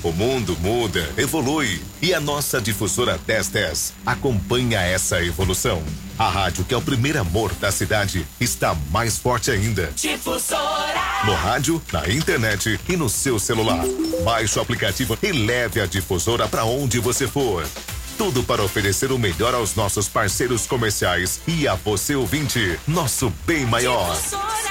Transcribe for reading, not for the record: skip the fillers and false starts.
O mundo muda, evolui e a nossa difusora 1010 acompanha essa evolução. A rádio que é o primeiro amor da cidade está mais forte ainda. Difusora. No rádio, na internet e no seu celular. Baixe o aplicativo e leve a difusora para onde você for. Tudo para oferecer o melhor aos nossos parceiros comerciais e a você ouvinte, nosso bem maior. Difusora.